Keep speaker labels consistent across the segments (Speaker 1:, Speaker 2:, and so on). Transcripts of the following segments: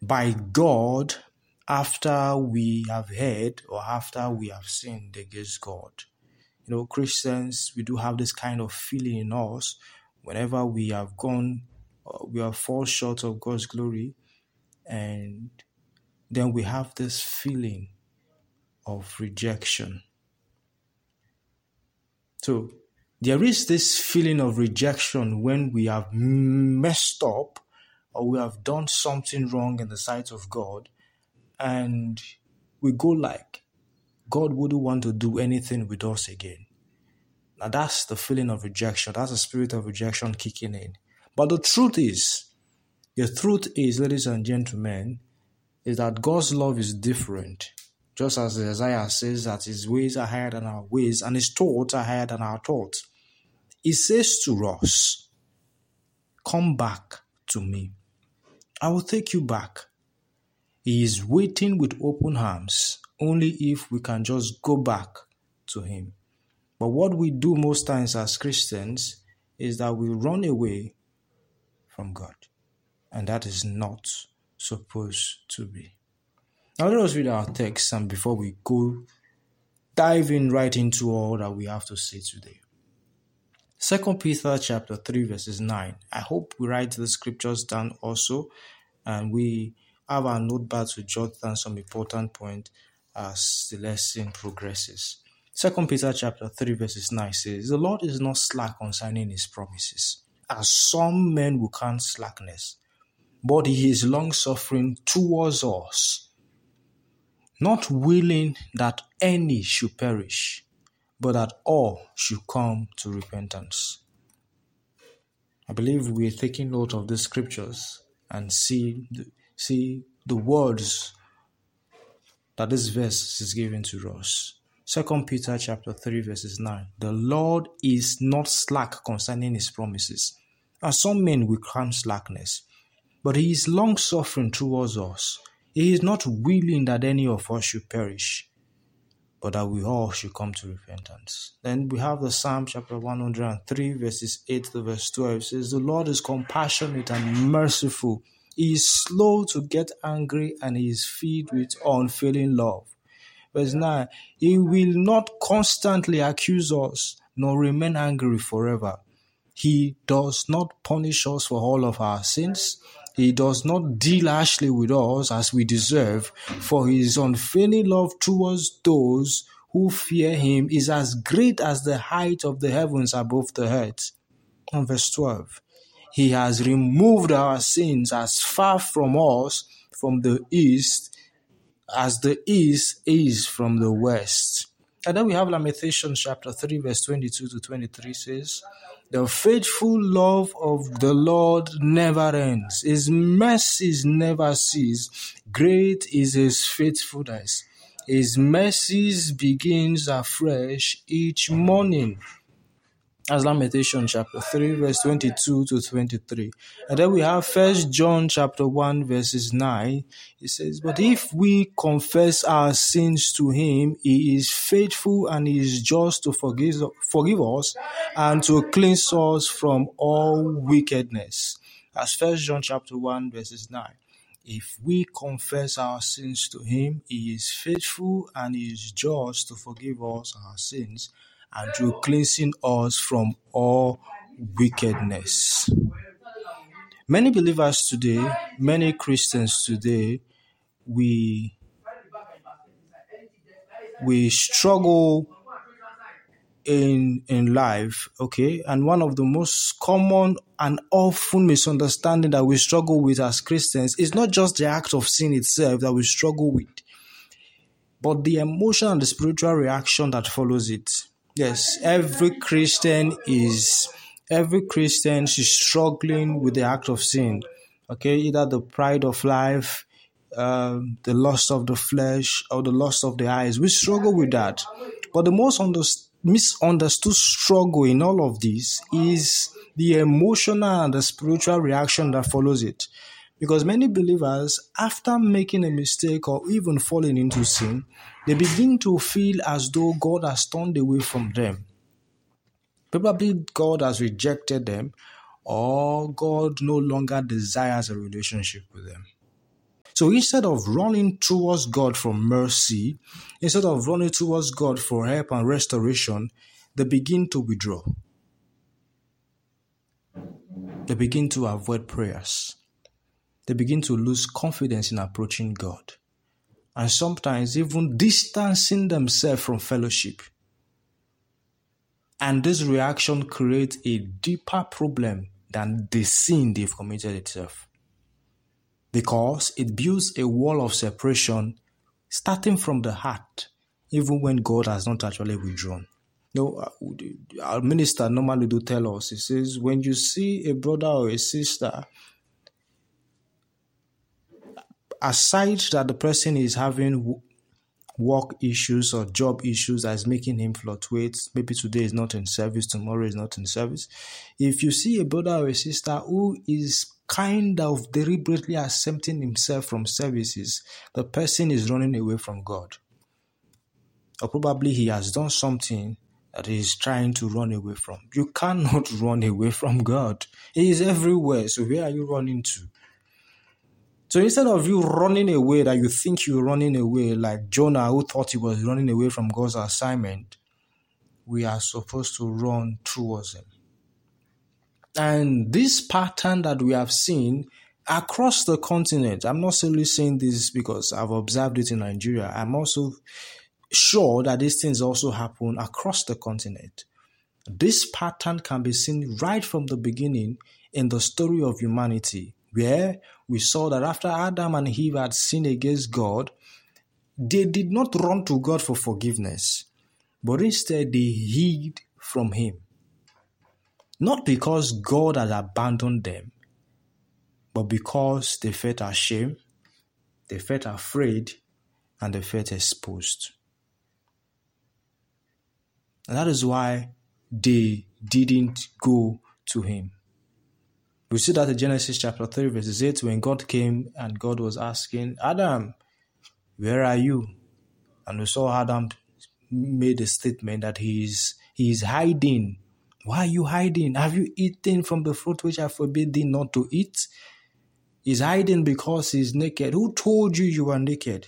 Speaker 1: by God after we have heard or after we have sinned against God. Christians, we do have this kind of feeling in us whenever we have fall short of God's glory, and then we have this feeling of rejection. So there is this feeling of rejection when we have messed up or we have done something wrong in the sight of God, and we go like God wouldn't want to do anything with us again. Now that's the feeling of rejection. That's the spirit of rejection kicking in. But the truth is, ladies and gentlemen, is that God's love is different. Just as Isaiah says that his ways are higher than our ways and his thoughts are higher than our thoughts. He says to us, come back to me. I will take you back. He is waiting with open arms, only if we can just go back to him. But what we do most times as Christians is that we run away from God. And that is not supposed to be. Now let us read our text, and before we dive in right into all that we have to say today. 2 Peter chapter 3 verses 9. I hope we write the scriptures down also, and we have our notepad to jot down some important points as the lesson progresses. 2 Peter chapter 3 verses 9 says, the Lord is not slack concerning his promises, as some men will count slackness, but he is long-suffering towards us, not willing that any should perish, but that all should come to repentance. I believe we are taking note of the scriptures and see the words that this verse is giving to us. 2 Peter chapter 3 verses 9. The Lord is not slack concerning his promises, as some men will count slackness, but he is long-suffering towards us. He is not willing that any of us should perish, but that we all should come to repentance. Then we have the Psalm chapter 103 verses 8 to verse 12. It says, the Lord is compassionate and merciful. He is slow to get angry and he is filled with unfailing love. Verse 9, he will not constantly accuse us, nor remain angry forever. He does not punish us for all of our sins. He does not deal harshly with us as we deserve, for his unfailing love towards those who fear him is as great as the height of the heavens above the earth. And verse 12, he has removed our sins as far from us from the east as the east is from the west. And then we have Lamentations chapter 3 verse 22 to 23 says, the faithful love of the Lord never ends. His mercies never cease. Great is his faithfulness. His mercies begins afresh each morning. As Lamentations chapter 3 verse 22 to 23. And then we have 1 John chapter 1 verses 9. It says, but if we confess our sins to him, he is faithful and he is just to forgive us and to cleanse us from all wickedness. As 1 John chapter 1 verses 9. If we confess our sins to him, he is faithful and he is just to forgive us our sins and to cleansing us from all wickedness. Many believers today, many Christians today, we struggle in life, okay? And one of the most common and often misunderstanding that we struggle with as Christians is not just the act of sin itself that we struggle with, but the emotion and the spiritual reaction that follows it. Yes, every Christian is struggling with the act of sin. Okay, either the pride of life, the lust of the flesh, or the lust of the eyes. We struggle with that. But the most misunderstood struggle in all of this is the emotional and the spiritual reaction that follows it. Because many believers, after making a mistake or even falling into sin, they begin to feel as though God has turned away from them. Probably God has rejected them, or God no longer desires a relationship with them. So instead of running towards God for mercy, instead of running towards God for help and restoration, they begin to withdraw. They begin to avoid prayers. They begin to lose confidence in approaching God. And sometimes even distancing themselves from fellowship. And this reaction creates a deeper problem than the sin they've committed itself. Because it builds a wall of separation starting from the heart, even when God has not actually withdrawn. Our minister normally do tell us, he says, when you see a brother or a sister, aside that the person is having work issues or job issues that is making him fluctuate, maybe today is not in service, tomorrow is not in service. If you see a brother or a sister who is kind of deliberately accepting himself from services, the person is running away from God. Or probably he has done something that he is trying to run away from. You cannot run away from God. He is everywhere. So where are you running to? So instead of you running away, that you think you're running away, like Jonah who thought he was running away from God's assignment, we are supposed to run towards him. And this pattern that we have seen across the continent, I'm not solely saying this because I've observed it in Nigeria. I'm also sure that these things also happen across the continent. This pattern can be seen right from the beginning in the story of humanity, where we saw that after Adam and Eve had sinned against God, they did not run to God for forgiveness, but instead they hid from him. Not because God had abandoned them, but because they felt ashamed, they felt afraid, and they felt exposed. And that is why they didn't go to him. We see that in Genesis chapter 3, verses 8, when God came and God was asking, Adam, where are you? And we saw Adam made a statement that he is hiding. Why are you hiding? Have you eaten from the fruit which I forbid thee not to eat? He's hiding because he's naked. Who told you you were naked?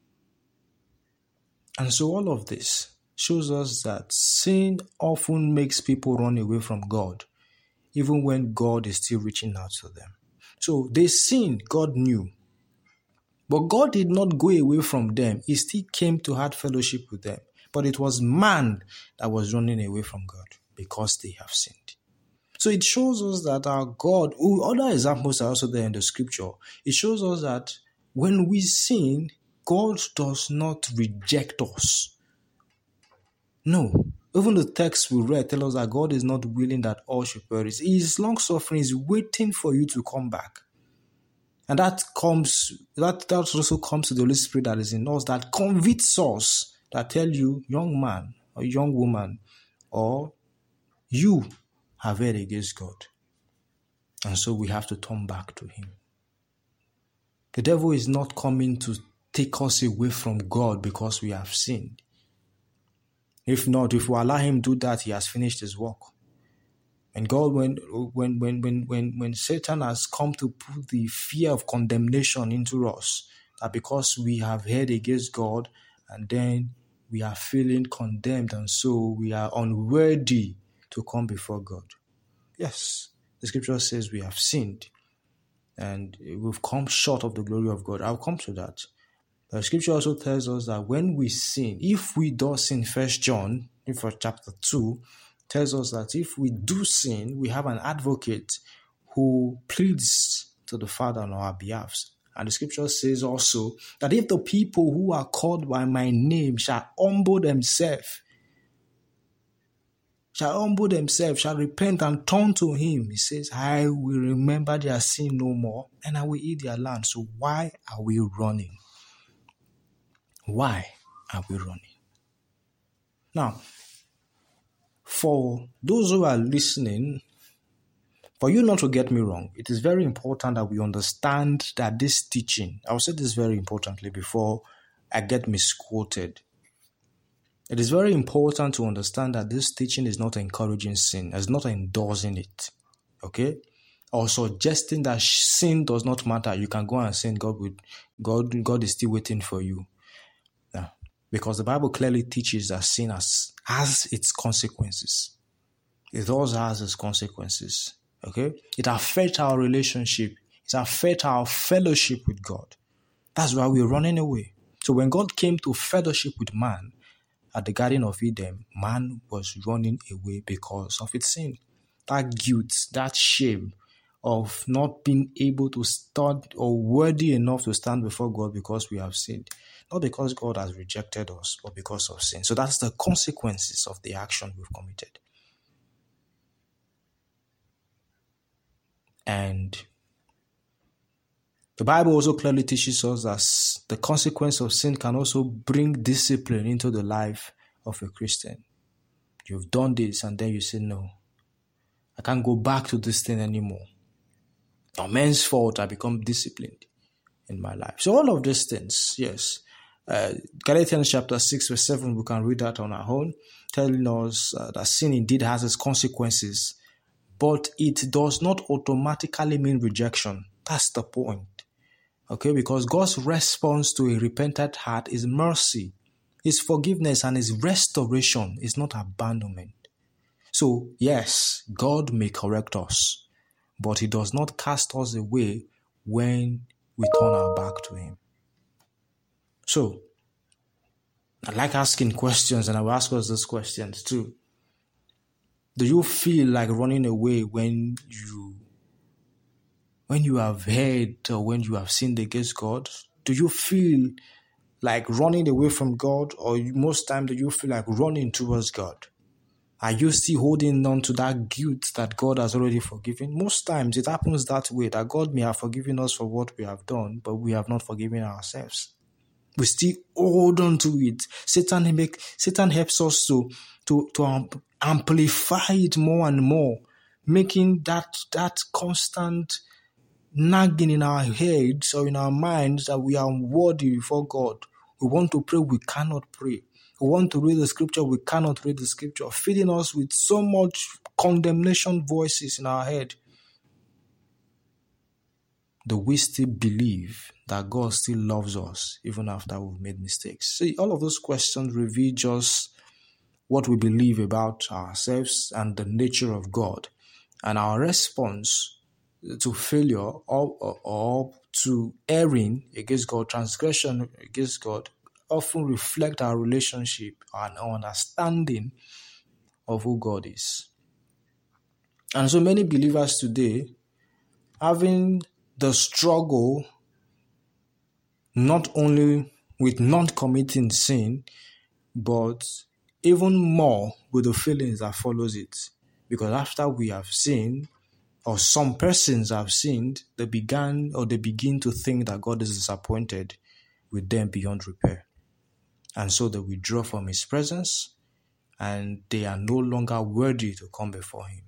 Speaker 1: And so all of this shows us that sin often makes people run away from God, even when God is still reaching out to them. So they sinned, God knew. But God did not go away from them. He still came to have fellowship with them. But it was man that was running away from God because they have sinned. So it shows us that our God, other examples are also there in the scripture. It shows us that when we sin, God does not reject us. No. Even the text we read tell us that God is not willing that all should perish. His long suffering is waiting for you to come back. And that also comes to the Holy Spirit that is in us, that convicts us, that tell you, young man or young woman, or you have erred against God. And so we have to turn back to him. The devil is not coming to take us away from God because we have sinned. If not, if we allow him to do that, he has finished his work. And God, when Satan has come to put the fear of condemnation into us, that because we have erred against God, and then we are feeling condemned, and so we are unworthy to come before God. Yes, the scripture says we have sinned, and we've come short of the glory of God. I'll come to that. The scripture also tells us that when we sin, if we do sin, 1 John, chapter 2, tells us that if we do sin, we have an advocate who pleads to the Father on our behalf. And the scripture says also that if the people who are called by my name shall humble themselves, shall repent and turn to him, he says, I will remember their sin no more, and I will eat their land. So why are we running? Why are we running? Now, for those who are listening, for you not to get me wrong, it is very important that we understand that this teaching, I'll say this very importantly before I get misquoted. It is very important to understand that this teaching is not encouraging sin, it's not endorsing it. Okay? or suggesting that sin does not matter. You can go and sin. God is still waiting for you. Yeah. Because the Bible clearly teaches that sin has its consequences. It also has its consequences. Okay? It affects our relationship. It affects our fellowship with God. That's why we're running away. So when God came to fellowship with man at the Garden of Eden, man was running away because of its sin. That guilt, that shame of not being able to stand or worthy enough to stand before God because we have sinned. Not because God has rejected us, but because of sin. So that's the consequences of the action we've committed. And the Bible also clearly teaches us that the consequence of sin can also bring discipline into the life of a Christian. You've done this and then you say, no, I can't go back to this thing anymore. From henceforth, I become disciplined in my life. So all of these things, yes. Galatians chapter 6 verse 7, we can read that on our own, telling us that sin indeed has its consequences, but it does not automatically mean rejection. That's the point. Okay, because God's response to a repentant heart is mercy, His forgiveness, and His restoration is not abandonment. So, yes, God may correct us, but He does not cast us away when we turn our back to Him. So, I like asking questions, and I will ask us these questions too. Do you feel like running away when you have heard or when you have sinned against God? Do you feel like running away from God, or most times do you feel like running towards God? Are you still holding on to that guilt that God has already forgiven? Most times it happens that way, that God may have forgiven us for what we have done, but we have not forgiven ourselves. We still hold on to it. Satan helps us to amplify it more and more, making that constant nagging in our heads or in our minds that we are unworthy before God. We want to pray, we cannot pray. We want to read the scripture, we cannot read the scripture, filling us with so much condemnation voices in our head. Do we still believe that God still loves us even after we've made mistakes? See, all of those questions reveal just what we believe about ourselves and the nature of God. And our response to failure or to erring against God, transgression against God, often reflect our relationship and our understanding of who God is. And so many believers today, having the struggle not only with not committing sin, but even more with the feelings that follows it. Because after we have sinned, or some persons have sinned, they begin to think that God is disappointed with them beyond repair. And so they withdraw from His presence, and they are no longer worthy to come before Him.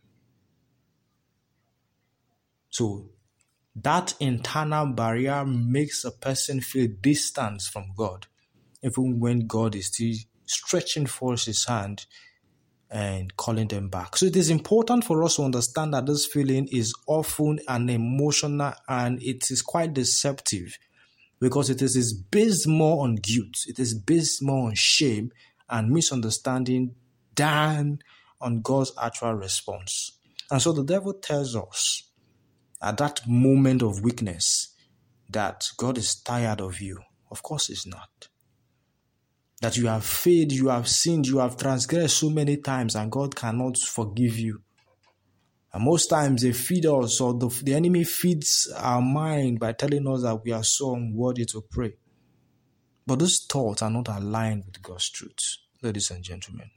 Speaker 1: So that internal barrier makes a person feel distant from God, even when God is still stretching forth His hand and calling them back. So it is important for us to understand that this feeling is often an emotional, and it is quite deceptive, because it is based more on guilt, it is based more on shame and misunderstanding than on God's actual response. And so the devil tells us at that moment of weakness that God is tired of you. Of course He's not. That you have failed, you have sinned, you have transgressed so many times, and God cannot forgive you. And most times they feed us, or the enemy feeds our mind by telling us that we are so unworthy to pray. But those thoughts are not aligned with God's truth, ladies and gentlemen.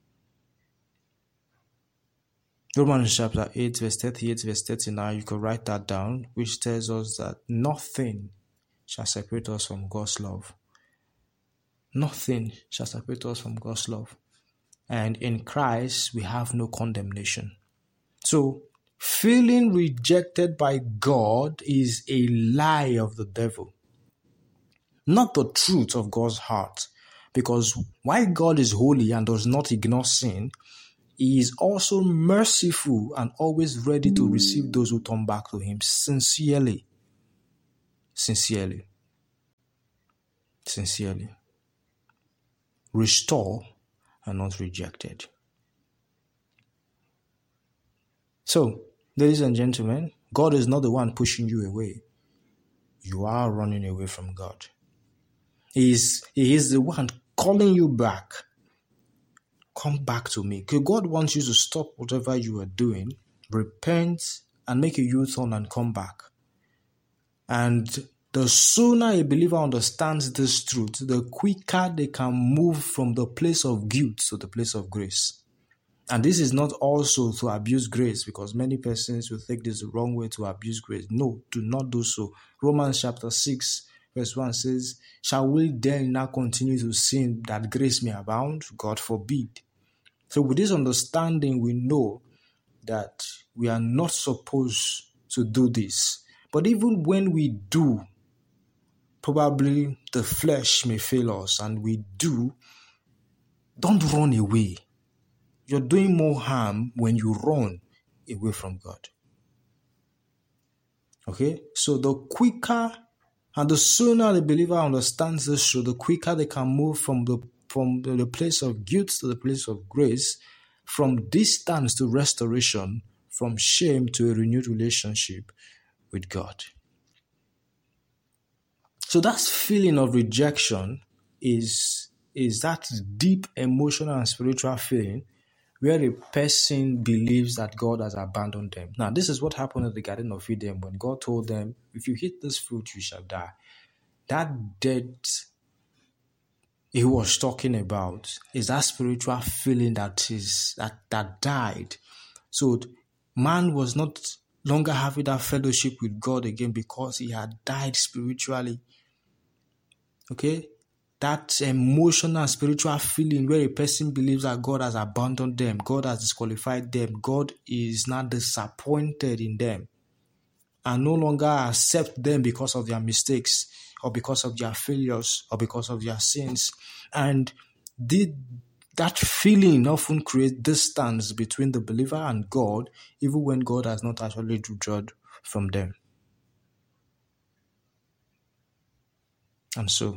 Speaker 1: Romans chapter 8, verse 38, verse 39, you can write that down, which tells us that nothing shall separate us from God's love. Nothing shall separate us from God's love. And in Christ, we have no condemnation. So, feeling rejected by God is a lie of the devil, not the truth of God's heart. Because while God is holy and does not ignore sin, He is also merciful and always ready to receive those who turn back to him sincerely. Sincerely. Sincerely. Restore and not rejected. So, ladies and gentlemen, God is not the one pushing you away. You are running away from God. He is the one calling you back. Come back to me. Okay, God wants you to stop whatever you are doing, repent, and make a U-turn and come back. And the sooner a believer understands this truth, the quicker they can move from the place of guilt to the place of grace. And this is not also to abuse grace, because many persons will think this is the wrong way to abuse grace. No, do not do so. Romans chapter 6 verse 1 says, shall we then now continue to sin that grace may abound? God forbid. So with this understanding, we know that we are not supposed to do this. But even when we do, probably the flesh may fail us, and we do, don't run away. You're doing more harm when you run away from God. Okay? So the quicker and the sooner the believer understands this truth, the quicker they can move from the place of guilt to the place of grace, from distance to restoration, from shame to a renewed relationship with God. So that feeling of rejection is that deep emotional and spiritual feeling where a person believes that God has abandoned them. Now, this is what happened at the Garden of Eden when God told them, if you eat this fruit, you shall die. That death he was talking about is that spiritual feeling that died. So man was not longer having that fellowship with God again because he had died spiritually. Okay? That emotional and spiritual feeling where a person believes that God has abandoned them, God has disqualified them, God is not disappointed in them, and no longer accept them because of their mistakes or because of their failures or because of their sins. And that feeling often creates distance between the believer and God, even when God has not actually withdrawn from them. And so,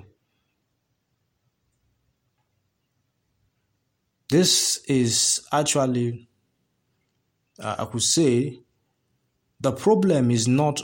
Speaker 1: this is actually, I could say, the problem is not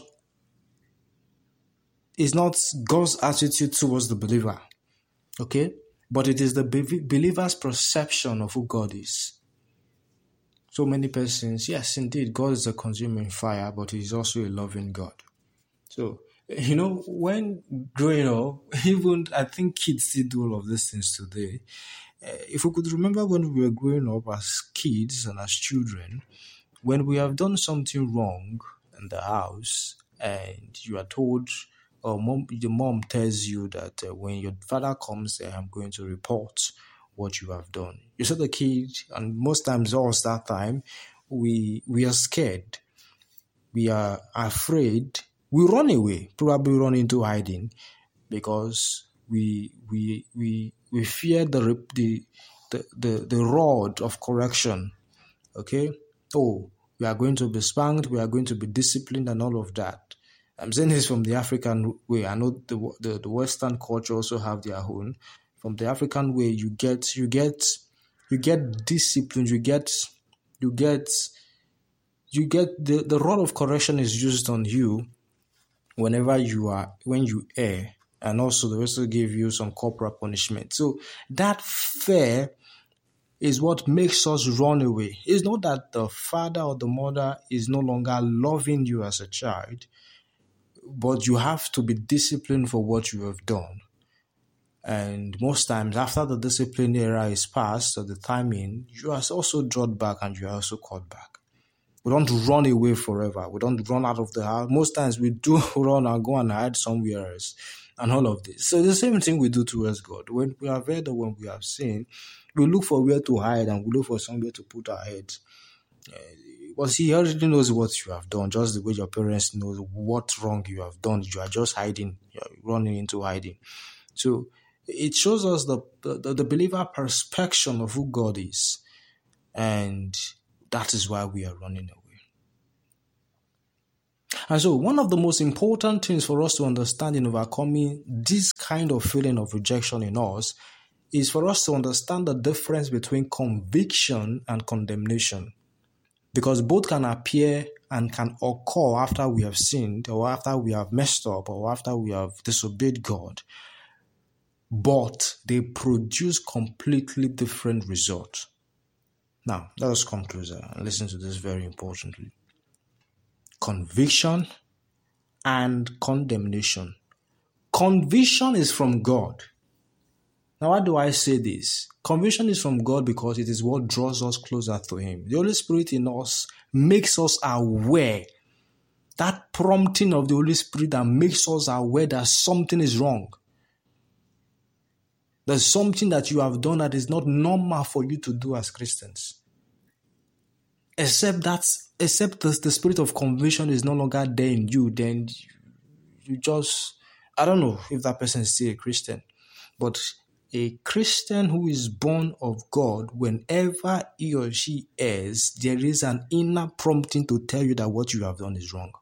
Speaker 1: God's attitude towards the believer, okay? But it is the believer's perception of who God is. So many persons, yes, indeed, God is a consuming fire, but He's also a loving God. So, when growing up, even I think kids still do all of these things today. If we could remember when we were growing up as kids and as children, when we have done something wrong in the house and you are told, or the mom tells you that when your father comes there, I'm going to report what you have done. You saw the kid, and most times us that time, we are scared. We are afraid. We run away, probably run into hiding, because we fear the rod of correction. Okay? Oh, we are going to be spanked, we are going to be disciplined, and all of that. I'm saying this from the African way. I know the Western culture also have their own. From the African way, you get discipline. You get the rod of correction is used on you when you err, and also they also give you some corporal punishment. So that fear is what makes us run away. It's not that the father or the mother is no longer loving you as a child, but you have to be disciplined for what you have done. And most times, after the discipline era is passed, or the timing, you are also drawn back and you are also called back. We don't run away forever. We don't run out of the house. Most times we do run and go and hide somewhere else and all of this. So the same thing we do towards God. When we have heard or when we have seen, we look for where to hide and we look for somewhere to put our heads. But He already knows what you have done, just the way your parents know what wrong you have done. You are just hiding. You are running into hiding. So it shows us the believer perception of who God is. And that is why we are running away. And so one of the most important things for us to understand in overcoming this kind of feeling of rejection in us is for us to understand the difference between conviction and condemnation. Because both can appear and can occur after we have sinned, or after we have messed up, or after we have disobeyed God. But they produce completely different results. Now, let us come closer and listen to this very importantly. Conviction and condemnation. Conviction is from God. Now, why do I say this? Conviction is from God because it is what draws us closer to Him. The Holy Spirit in us makes us aware. That prompting of the Holy Spirit that makes us aware that something is wrong. There's something that you have done that is not normal for you to do as Christians. Except the spirit of conviction is no longer there in you, then you just, I don't know if that person is still a Christian, but a Christian who is born of God, whenever he or she is, there is an inner prompting to tell you that what you have done is wrong.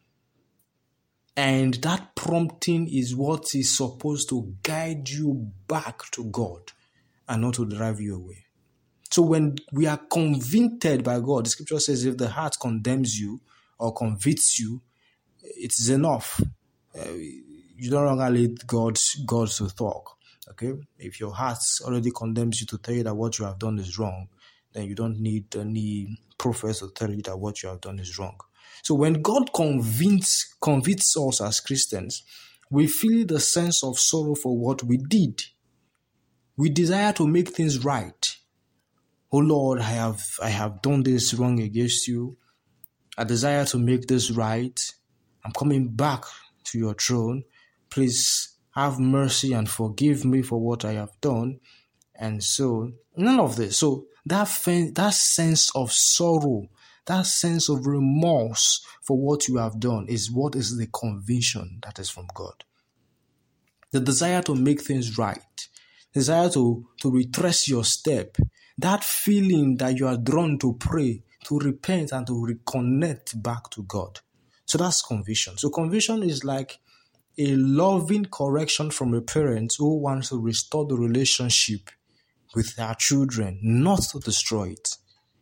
Speaker 1: And that prompting is what is supposed to guide you back to God and not to drive you away. So when we are convicted by God, the scripture says if the heart condemns you or convicts you, it is enough. You don't longer need God to talk. Okay? If your heart already condemns you to tell you that what you have done is wrong, then you don't need any prophets to tell you that what you have done is wrong. So when God convicts us as Christians, we feel the sense of sorrow for what we did. We desire to make things right. Oh Lord, I have done this wrong against you. I desire to make this right. I'm coming back to your throne. Please have mercy and forgive me for what I have done. And so, none of this. So that sense of sorrow, that sense of remorse for what you have done is what is the conviction that is from God. The desire to make things right, desire to retrace your step, that feeling that you are drawn to pray, to repent, and to reconnect back to God. So that's conviction. So conviction is like a loving correction from a parent who wants to restore the relationship with their children, not to destroy it.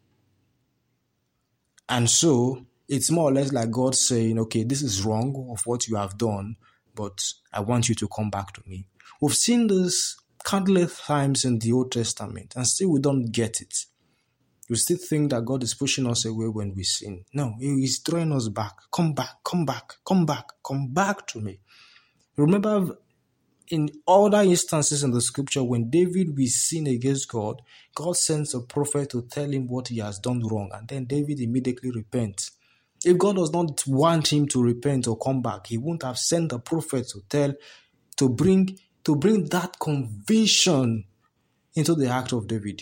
Speaker 1: And so it's more or less like God saying, okay, this is wrong of what you have done, but I want you to come back to me. We've seen this countless times in the Old Testament, and still we don't get it. We still think that God is pushing us away when we sin. No, He is drawing us back. Come back, come back, come back, come back to me. Remember, in other instances in the scripture, when David will sin against God, God sends a prophet to tell him what he has done wrong, and then David immediately repents. If God does not want him to repent or come back, He won't have sent a prophet to bring that conviction into the heart of David.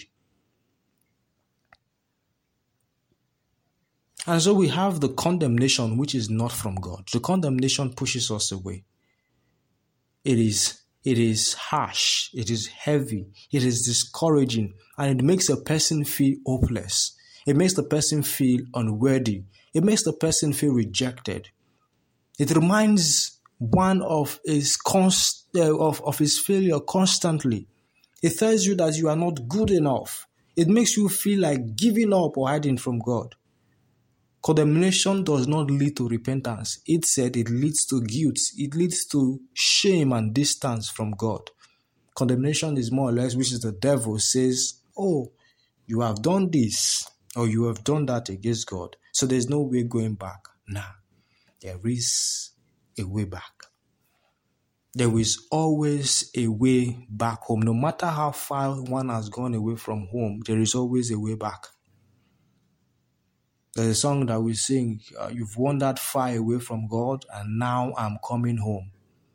Speaker 1: And so we have the condemnation, which is not from God. The condemnation pushes us away. It is harsh, it is heavy, it is discouraging, and it makes a person feel hopeless. It makes the person feel unworthy. It makes the person feel rejected. It reminds one of his failure constantly. It tells you that you are not good enough. It makes you feel like giving up or hiding from God. Condemnation does not lead to repentance. It said it leads to guilt. It leads to shame and distance from God. Condemnation is more or less, which is the devil says, oh, you have done this or you have done that against God, so there's no way going back. Nah, there is a way back. There is always a way back home. No matter how far one has gone away from home, there is always a way back. There's a song that we sing, you've wandered far away from God, and now I'm coming home.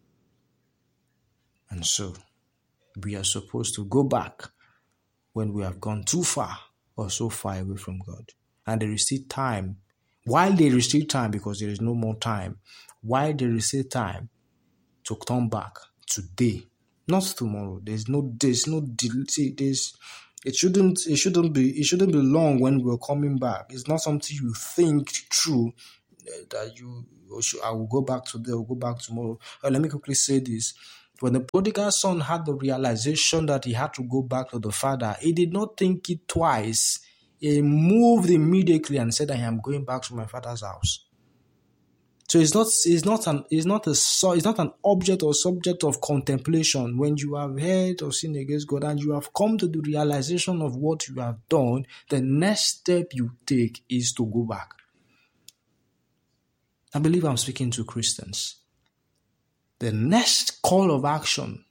Speaker 1: And so, we are supposed to go back when we have gone too far or so far away from God. And there is still time. While there is still time, because there is no more time, while there is still time to turn back today, not tomorrow. There's no delay. It shouldn't be long when we're coming back. It's not something you think through that I will go back today, I'll go back tomorrow. Let me quickly say this. When the prodigal son had the realization that he had to go back to the father, he did not think it twice. He moved immediately and said, I am going back to my father's house. So it's not an object or subject of contemplation. When you have heard or sinned against God and you have come to the realization of what you have done, the next step you take is to go back. I believe I'm speaking to Christians. The next call of action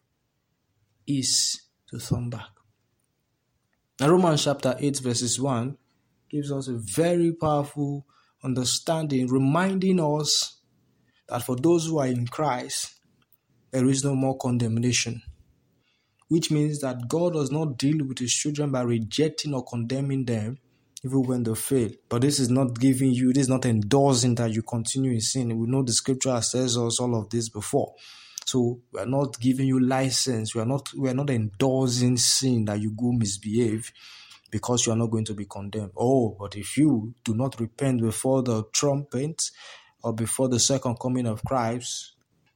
Speaker 1: is to turn back. Now, Romans chapter 8 verses 1 gives us a very powerful understanding, reminding us that for those who are in Christ, there is no more condemnation, which means that God does not deal with his children by rejecting or condemning them even when they fail. But this is not endorsing that you continue in sin. We know the scripture says us all of this before. So we are not giving you license. We are not endorsing sin that you go misbehave because you are not going to be condemned. Oh, but if you do not repent before the trumpet or before the second coming of Christ,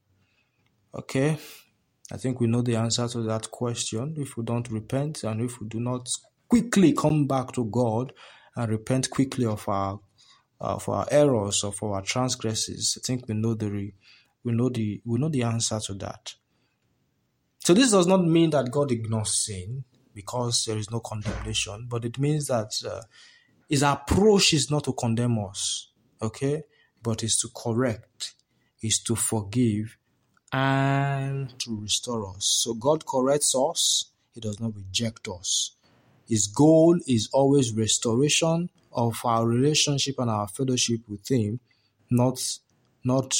Speaker 1: okay, I think we know the answer to that question. If we don't repent and if we do not quickly come back to God and repent quickly of our errors, of our transgressions, I think we know the answer to that. So this does not mean that God ignores sin because there is no condemnation, but it means that his approach is not to condemn us, okay, but is to correct, is to forgive, and to restore us. So God corrects us, he does not reject us. His goal is always restoration of our relationship and our fellowship with him, not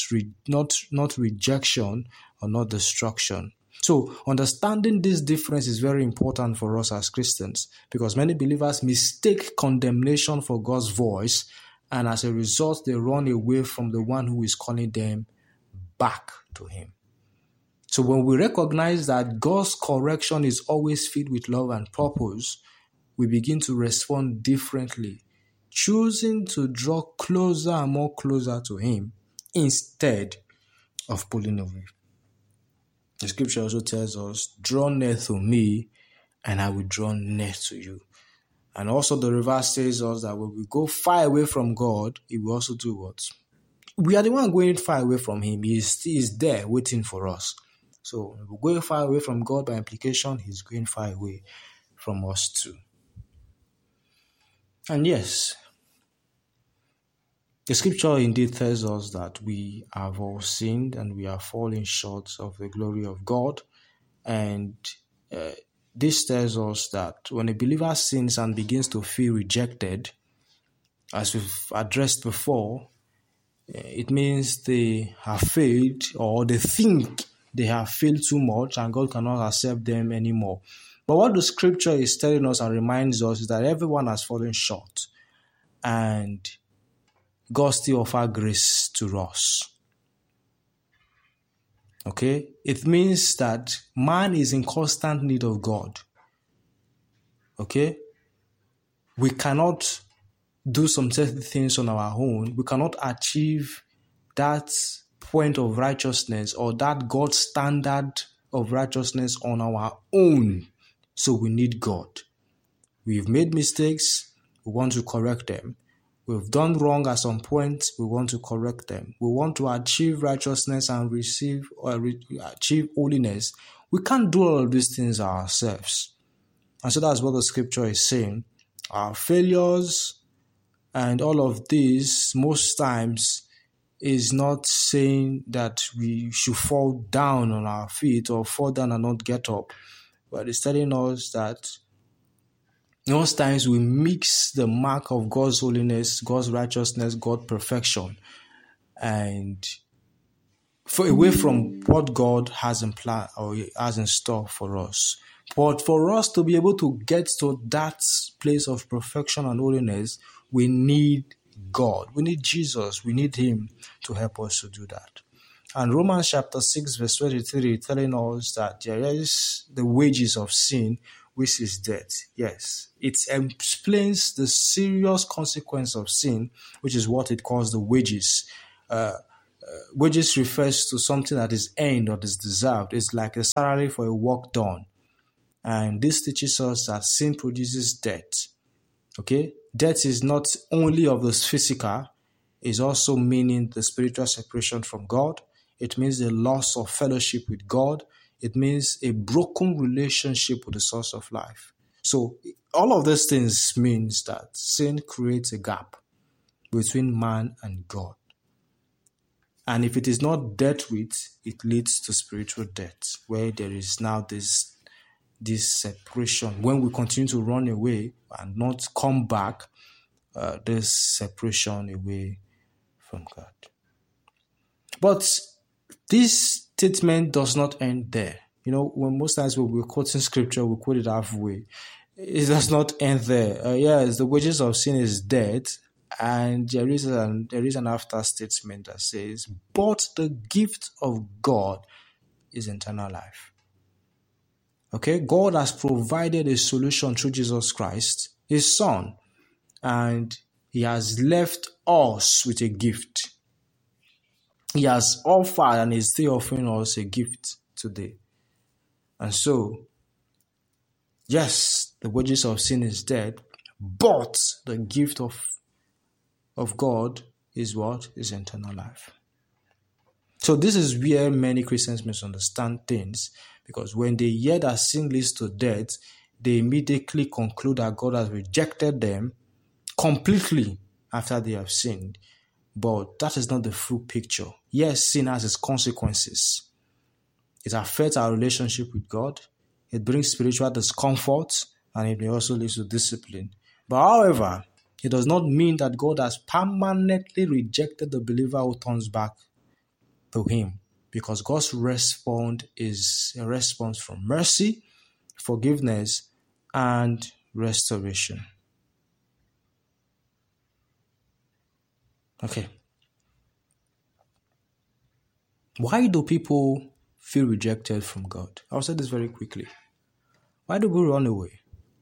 Speaker 1: rejection or not destruction. So understanding this difference is very important for us as Christians, because many believers mistake condemnation for God's voice, and as a result, they run away from the one who is calling them back to him. So when we recognize that God's correction is always filled with love and purpose, we begin to respond differently, choosing to draw closer and more closer to him instead of pulling away. The scripture also tells us, draw near to me and I will draw near to you. And also the reverse says us that when we go far away from God, he will also do what? We are the one going far away from him. He is there waiting for us. So when we go far away from God, by implication, he's going far away from us too. And yes, the scripture indeed tells us that we have all sinned and we are falling short of the glory of God. And this tells us that when a believer sins and begins to feel rejected, as we've addressed before, it means they have failed, or they think they have failed too much and God cannot accept them anymore. But what the scripture is telling us and reminds us is that everyone has fallen short and God still offers grace to us. Okay? It means that man is in constant need of God. Okay? We cannot do some certain things on our own. We cannot achieve that point of righteousness or that God standard of righteousness on our own. So we need God. We've made mistakes. We want to correct them. We've done wrong at some point. We want to correct them. We want to achieve righteousness and achieve holiness. We can't do all of these things ourselves. And so that's what the scripture is saying. Our failures and all of this most times is not saying that we should fall down on our feet or fall down and not get up. But it's telling us that most times we mix the mark of God's holiness, God's righteousness, God's perfection, and away from what God has in plan or has in store for us. But for us to be able to get to that place of perfection and holiness, we need God. We need Jesus. We need him to help us to do that. And Romans chapter 6 verse 23 telling us that there is the wages of sin, which is death. Yes, it explains the serious consequence of sin, which is what it calls the wages. Wages refers to something that is earned or is deserved. It's like a salary for a work done. And this teaches us that sin produces death. Okay? Death is not only of the physical, it's also meaning the spiritual separation from God. It means the loss of fellowship with God. It means a broken relationship with the source of life. So all of these things means that sin creates a gap between man and God. And if it is not dealt with, it leads to spiritual death, where there is now this separation. When we continue to run away and not come back, this separation away from God. But this statement does not end there. When most times when we're quoting scripture, we quote it halfway. It does not end there. Yes, the wages of sin is death. And there is an after statement that says, but the gift of God is eternal life. Okay, God has provided a solution through Jesus Christ, his Son, and he has left us with a gift. He has offered and is still offering us a gift today. And so, yes, the wages of sin is death, but the gift of God is what? Is eternal life. So this is where many Christians misunderstand things, because when they hear that sin leads to death, they immediately conclude that God has rejected them completely after they have sinned. But that is not the full picture. Yes, sin has its consequences. It affects our relationship with God. It brings spiritual discomfort, and it may also lead to discipline. But however, it does not mean that God has permanently rejected the believer who turns back to him, because God's response is a response from mercy, forgiveness, and restoration. Okay. Why do people feel rejected from God? I'll say this very quickly. Why do we run away?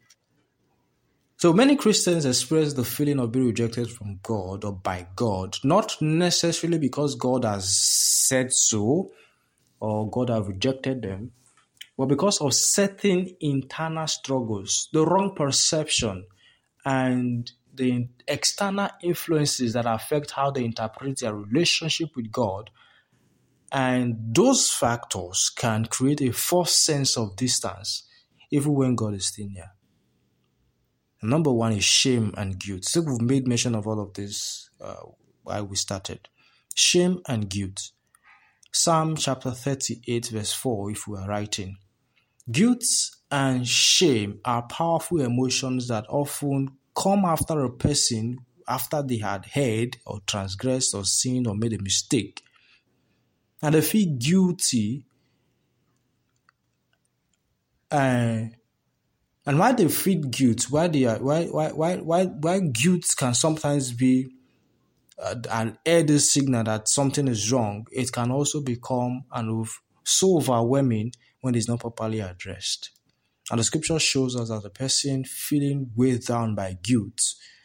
Speaker 1: So many Christians express the feeling of being rejected from God or by God, not necessarily because God has said so or God has rejected them, but because of certain internal struggles, the wrong perception, and the external influences that affect how they interpret their relationship with God. And those factors can create a false sense of distance, even when God is still near. Number one is shame and guilt. So we've made mention of all of this while we started. Shame and guilt. Psalm chapter 38 verse 4, if we are writing. Guilt and shame are powerful emotions that often come after a person after they had heard or transgressed or sinned or made a mistake. And they feel guilty. And why they feel guilt, why guilt can sometimes be an early signal that something is wrong, it can also become so overwhelming when it's not properly addressed. And the scripture shows us that the person feeling weighed down by guilt,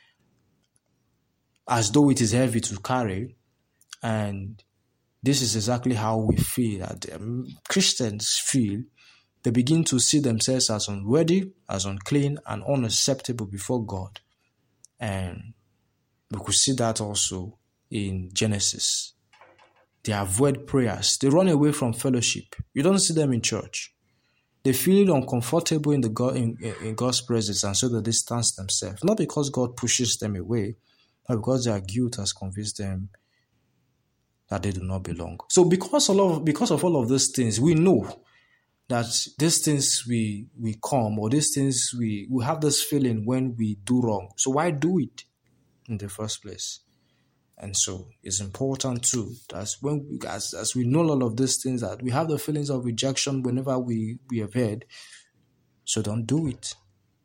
Speaker 1: as though it is heavy to carry, and this is exactly how we feel, that Christians feel. They begin to see themselves as unworthy, as unclean, and unacceptable before God. And we could see that also in Genesis. They avoid prayers. They run away from fellowship. You don't see them in church. They feel uncomfortable in God's presence, and so they distance themselves. Not because God pushes them away, but because their guilt has convinced them that they do not belong. So because of all of these things, we know that these things we come, or these things we have this feeling when we do wrong. So why do it in the first place? And so it's important too that as we know all of these things, that we have the feelings of rejection whenever we have heard. So don't do it.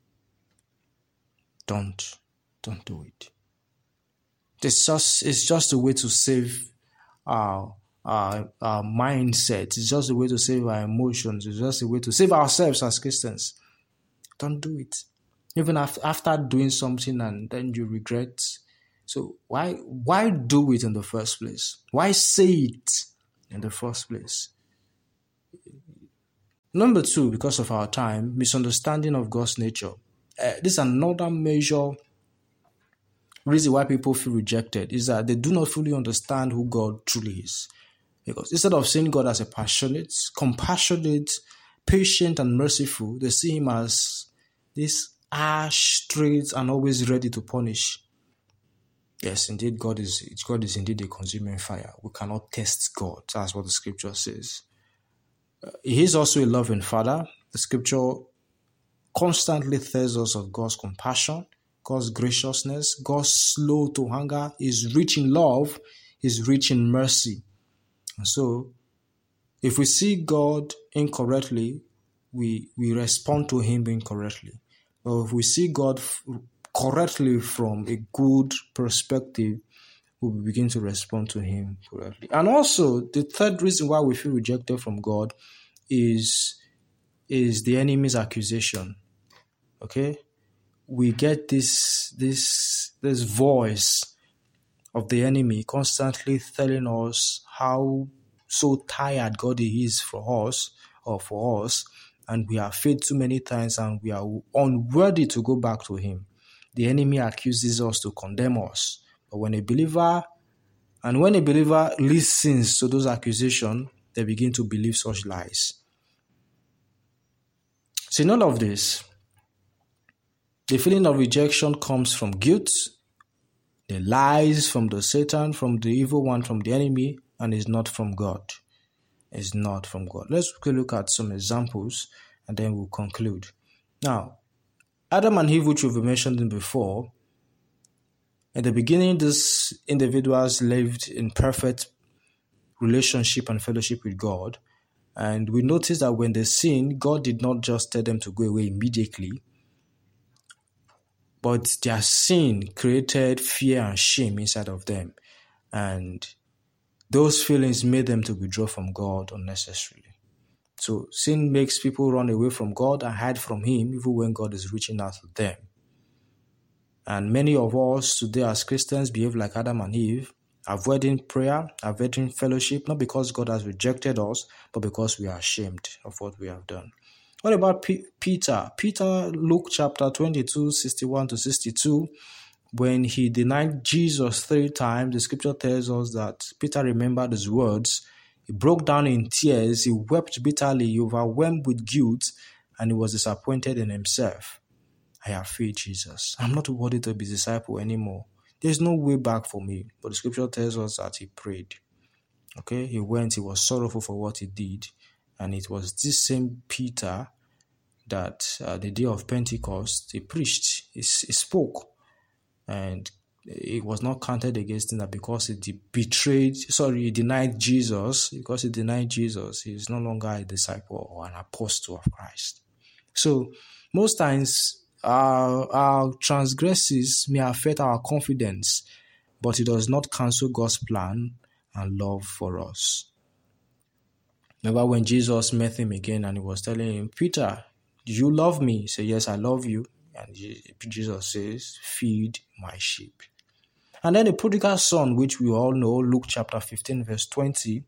Speaker 1: Don't do it. It's just a way to save our mindset. It's just a way to save our emotions. It's just a way to save ourselves as Christians. Don't do it. Even after doing something and then you regret. So why do it in the first place? Why say it in the first place? Number two, because of our time, misunderstanding of God's nature. This is another major reason why people feel rejected, is that they do not fully understand who God truly is. Because instead of seeing God as a passionate, compassionate, patient, and merciful, they see him as this harsh, straight, and always ready to punish. Yes, indeed, God is indeed a consuming fire. We cannot test God. That's what the scripture says. He is also a loving father. The scripture constantly tells us of God's compassion, God's graciousness, God's slow to anger, is rich in love, is rich in mercy. And so, if we see God incorrectly, we respond to him incorrectly. But if we see God correctly from a good perspective, we begin to respond to him correctly. And also, the third reason why we feel rejected from God is the enemy's accusation. Okay? We get this voice of the enemy constantly telling us how so tired God is for us, and we have failed too many times and we are unworthy to go back to him. The enemy accuses us to condemn us. But when a believer listens to those accusations, they begin to believe such lies. So in all of this, the feeling of rejection comes from guilt, the lies from the Satan, from the evil one, from the enemy, and is not from God. It's not from God. Let's look at some examples and then we'll conclude. Now, Adam and Eve, which we've mentioned before, in the beginning, these individuals lived in perfect relationship and fellowship with God. And we notice that when they sinned, God did not just tell them to go away immediately, but their sin created fear and shame inside of them. And those feelings made them to withdraw from God unnecessarily. So sin makes people run away from God and hide from him, even when God is reaching out to them. And many of us today as Christians behave like Adam and Eve, avoiding prayer, avoiding fellowship, not because God has rejected us, but because we are ashamed of what we have done. What about Peter? Peter, Luke chapter 22, 61 to 62, when he denied Jesus 3 times, the scripture tells us that Peter remembered his words. He broke down in tears. He wept bitterly. He overwhelmed with guilt, and he was disappointed in himself. I have failed Jesus. I'm not worthy to be a disciple anymore. There's no way back for me. But the scripture tells us that he prayed. Okay, he went. He was sorrowful for what he did. And it was this same Peter that the day of Pentecost, he preached, he spoke. And it was not counted against him that because he denied Jesus. Because he denied Jesus, he is no longer a disciple or an apostle of Christ. So most times our transgressions may affect our confidence, but it does not cancel God's plan and love for us. Remember when Jesus met him again and he was telling him, Peter, do you love me? He said, yes, I love you. And Jesus says, feed my sheep. And then the prodigal son, which we all know, Luke chapter 15, verse 20,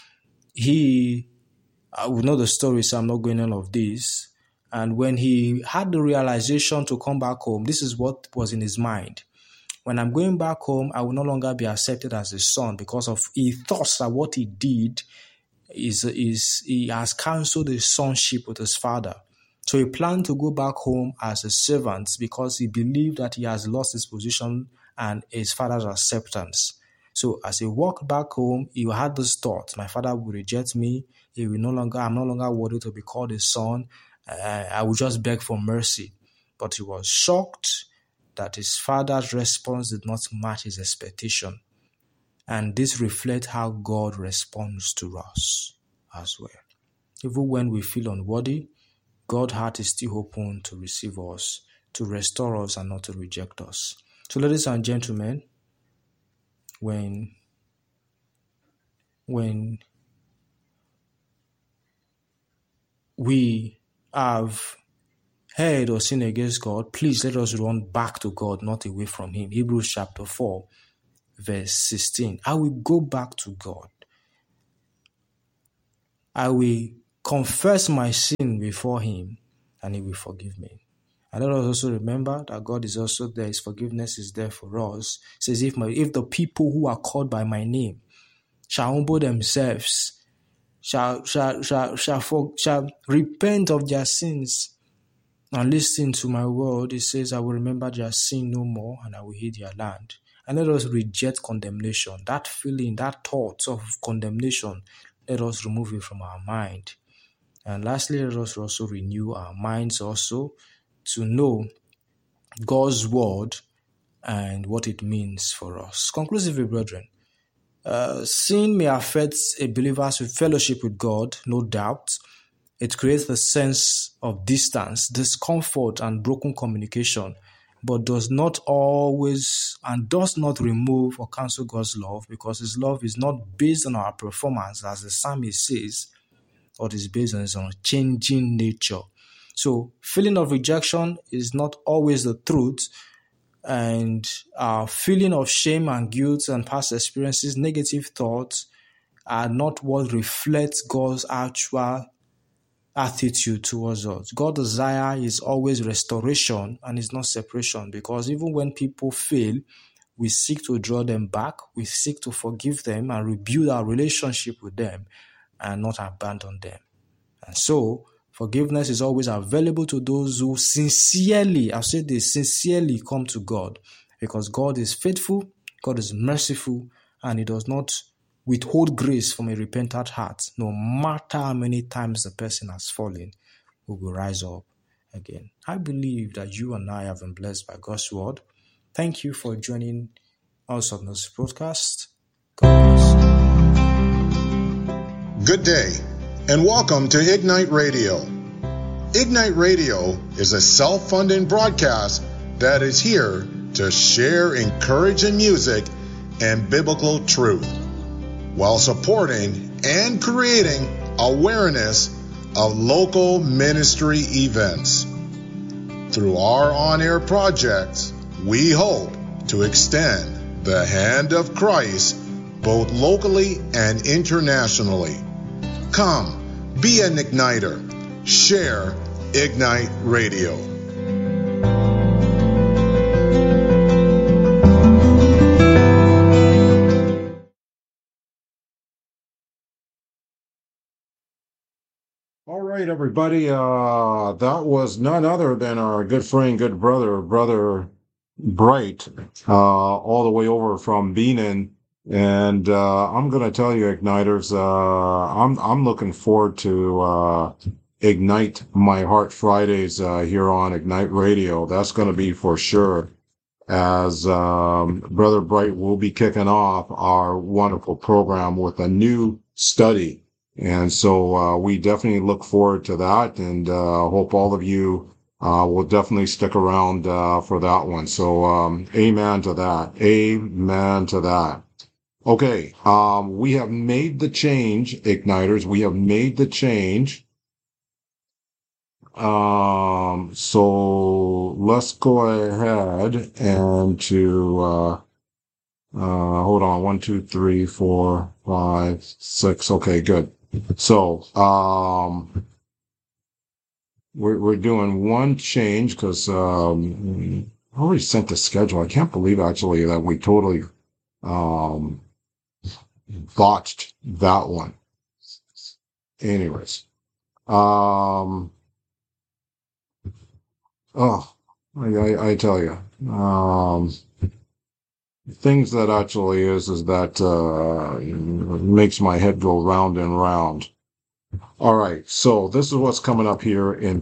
Speaker 1: we know the story, so I'm not going on of this. And when he had the realization to come back home, this is what was in his mind. When I'm going back home, I will no longer be accepted as a son because he thought that what he did is he has cancelled his sonship with his father. So he planned to go back home as a servant because he believed that he has lost his position and his father's acceptance. So as he walked back home, he had this thought: my father will reject me. I'm no longer worthy to be called a son. I will just beg for mercy. But he was shocked that his father's response did not match his expectation. And this reflects how God responds to us as well. Even when we feel unworthy, God's heart is still open to receive us, to restore us, and not to reject us. So, ladies and gentlemen, when we have heard or sinned against God, please let us run back to God, not away from Him. Hebrews chapter 4, verse 16. I will go back to God. I will confess my sin before Him, and He will forgive me. And let us also remember that God is also there. His forgiveness is there for us. It says, if the people who are called by my name shall humble themselves, shall repent of their sins and listen to my word, it says, I will remember their sin no more, and I will heal their land. And let us reject condemnation. That feeling, that thought of condemnation, let us remove it from our mind. And lastly, let us also renew our minds also to know God's word and what it means for us. Conclusively, brethren, sin may affect a believer's fellowship with God, no doubt. It creates a sense of distance, discomfort, and broken communication, but does not always and does not remove or cancel God's love, because His love is not based on our performance, as the psalmist says, or is based on His unchanging nature. So, feeling of rejection is not always the truth, and our feeling of shame and guilt and past experiences, negative thoughts, are not what reflects God's actual attitude towards us. God's desire is always restoration and is not separation, because even when people fail, we seek to draw them back, we seek to forgive them and rebuild our relationship with them and not abandon them. And so, forgiveness is always available to those who sincerely, I've said this, sincerely come to God, because God is faithful, God is merciful, and He does not withhold grace from a repentant heart. No matter how many times the person has fallen, we will rise up again. I believe that you and I have been blessed by God's word. Thank you for joining us on this broadcast. God bless.
Speaker 2: Good day, and welcome to Ignite Radio. Ignite Radio is a self-funding broadcast that is here to share encouraging music and biblical truth, while supporting and creating awareness of local ministry events. Through our on-air projects, we hope to extend the hand of Christ both locally and internationally. Come, be an igniter. Share Ignite Radio.
Speaker 3: All right, everybody. That was none other than our good friend, good brother Bright, all the way over from Benin. And I'm going to tell you, Igniters, I'm looking forward to Ignite My Heart Fridays here on Ignite Radio. That's going to be for sure, as Brother Bright will be kicking off our wonderful program with a new study. And so we definitely look forward to that, and hope all of you will definitely stick around for that one. So amen to that. Amen to that. Okay, we have made the change, Igniters. We have made the change. So let's go ahead and to hold on. 1, 2, 3, 4, 5, 6. Okay, good. So, we're doing one change because, I already sent the schedule. I can't believe actually that we totally, botched that one. Anyways, oh, I tell you, things that actually is that makes my head go round and round. All right, so this is what's coming up here in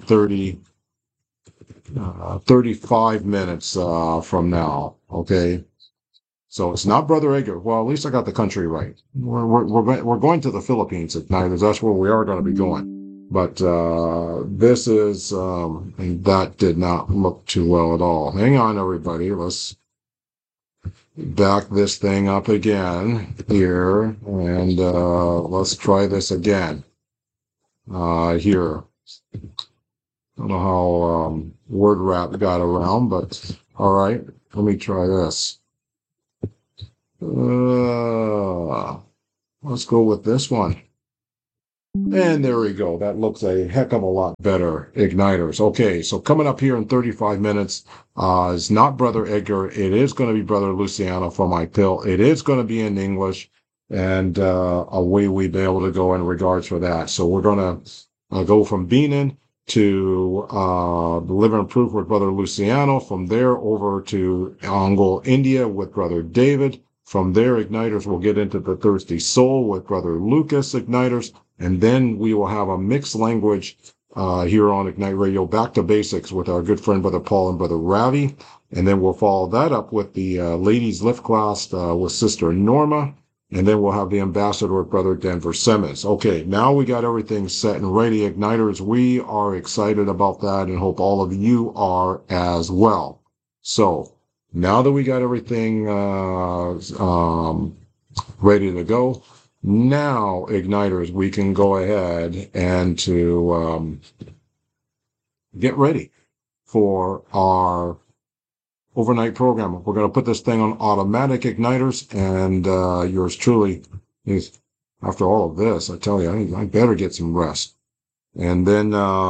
Speaker 3: 35 minutes from now. Okay, so it's not Brother Edgar. Well, at least I got the country right. We're going to the Philippines at night. That's where we are going to be going. But this is that did not look too well at all. Hang on, everybody. Let's back this thing up again here, and let's try this again here. don't know how word rap got around, but all right. Let me try this. Let's go with this one. And there we go. That looks a heck of a lot better, Igniters. Okay, so coming up here in 35 minutes is not Brother Edgar. It is going to be Brother Luciano from My Pill. It is going to be in English, and away we'll be able to go in regards for that. So we're going to go from Benin to Living Proof with Brother Luciano. From there over to Angol, India with Brother David. From there, Igniters will get into the Thirsty Soul with Brother Lucas Igniters. And then we will have a mixed language here on Ignite Radio, Back to Basics with our good friend Brother Paul and Brother Ravi. And then we'll follow that up with the Ladies Lift class with Sister Norma. And then we'll have the Ambassador with Brother Denver Simmons. Okay, now we got everything set and ready, Igniters. We are excited about that and hope all of you are as well. So now that we got everything ready to go, now, Igniters, we can go ahead and to get ready for our overnight program. We're going to put this thing on automatic, Igniters, and yours truly is, after all of this, I tell you, I better get some rest. And then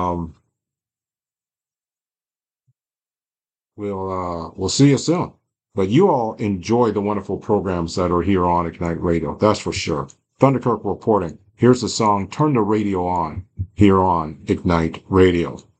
Speaker 3: we'll see you soon. But you all enjoy the wonderful programs that are here on Ignite Radio, that's for sure. Thunderkirk reporting. Here's the song, Turn the Radio On, here on Ignite Radio.